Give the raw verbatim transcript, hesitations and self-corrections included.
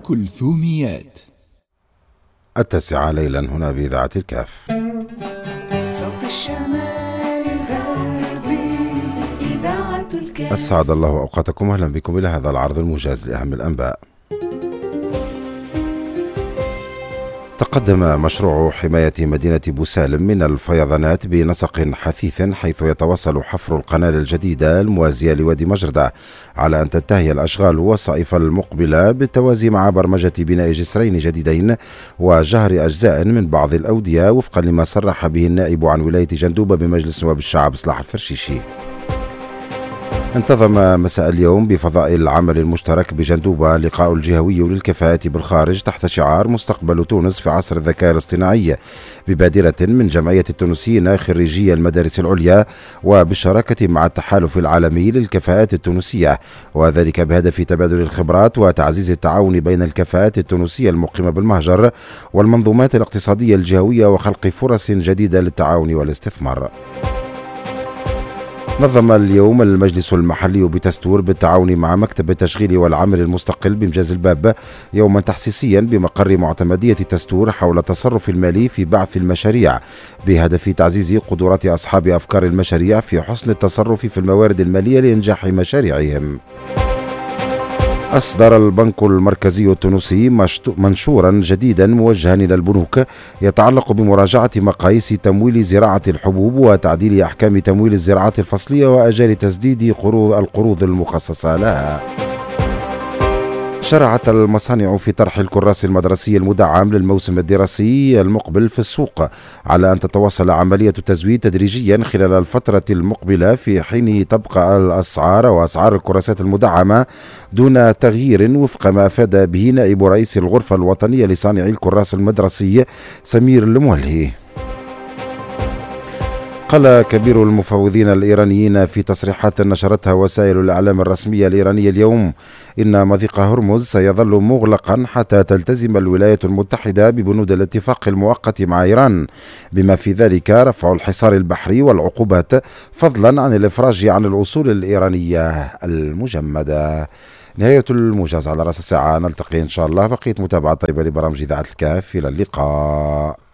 كلثوميات. التاسعة ليلا هنا بإذاعة الكاف. صوت الشمال الغربي إذاعة الكاف. أسعد الله أوقاتكم، أهلا بكم إلى هذا العرض الموجز لأهم الأنباء. تقدم مشروع حماية مدينة بوسالم من الفيضانات بنسق حثيث، حيث يتواصل حفر القناة الجديدة الموازية لوادي مجردة، على أن تنتهي الأشغال والصيف المقبلة بالتوازي مع برمجة بناء جسرين جديدين وجهر أجزاء من بعض الأودية، وفقا لما صرح به النائب عن ولاية جندوبة بمجلس نواب الشعب صلاح الفرشيشي. انتظم مساء اليوم بفضاء العمل المشترك بجندوبة لقاء الجهوي للكفاءات بالخارج تحت شعار مستقبل تونس في عصر الذكاء الاصطناعي، ببادرة من جمعية التونسيين خريجي المدارس العليا وبالشراكة مع التحالف العالمي للكفاءات التونسية، وذلك بهدف تبادل الخبرات وتعزيز التعاون بين الكفاءات التونسية المقيمة بالمهجر والمنظومات الاقتصادية الجهوية وخلق فرص جديدة للتعاون والاستثمار. نظم اليوم المجلس المحلي بتستور بالتعاون مع مكتب التشغيل والعمل المستقل بمجاز الباب يوما تحسيسيا بمقر معتمدية تستور حول التصرف المالي في بعث المشاريع، بهدف تعزيز قدرات أصحاب أفكار المشاريع في حسن التصرف في الموارد المالية لإنجاح مشاريعهم. أصدر البنك المركزي التونسي منشورا جديدا موجها إلى البنوك يتعلق بمراجعة مقاييس تمويل زراعة الحبوب وتعديل أحكام تمويل الزراعات الفصلية وأجال تسديد قروض القروض المخصصة لها. شرعت المصانع في طرح الكراس المدرسي المدعم للموسم الدراسي المقبل في السوق، على أن تتواصل عملية التزويد تدريجيا خلال الفترة المقبلة، في حين تبقى الأسعار وأسعار الكراسات المدعمة دون تغيير، وفق ما أفاد به نائب رئيس الغرفة الوطنية لصانعي الكراس المدرسي سمير المولهي. قال كبير المفوضين الإيرانيين في تصريحات نشرتها وسائل الإعلام الرسمية الإيرانية اليوم إن مضيق هرمز سيظل مغلقا حتى تلتزم الولايات المتحدة ببنود الاتفاق المؤقت مع إيران، بما في ذلك رفع الحصار البحري والعقوبات، فضلا عن الإفراج عن الأصول الإيرانية المجمدة. نهاية الموجز على رأس الساعة، نلتقي إن شاء الله. بقية متابعة طيبة لبرامج إذاعة الكاف، إلى اللقاء.